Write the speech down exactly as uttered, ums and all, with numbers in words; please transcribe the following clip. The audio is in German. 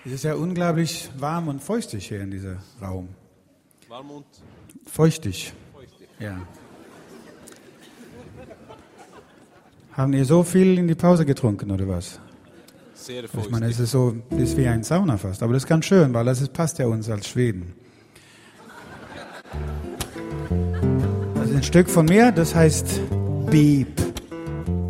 Es ist ja unglaublich warm und feuchtig hier in diesem Raum. Warm und Feuchtig. feuchtig. Ja. Haben ihr so viel in die Pause getrunken oder was? Sehr Ich meine, feuchtig. es ist so, das ist wie ein Sauna fast. Aber das ist ganz schön, weil das ist, passt ja uns als Schweden. Das ist ein Stück von mir, das heißt Beep.